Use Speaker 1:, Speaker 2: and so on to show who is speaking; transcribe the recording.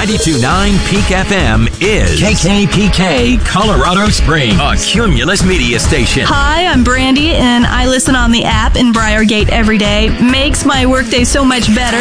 Speaker 1: 92.9 Peak FM is KKPK Colorado Springs, a Cumulus media station.
Speaker 2: Hi, I'm Brandy, and I listen on the app in Briargate every day. Makes my workday so much better.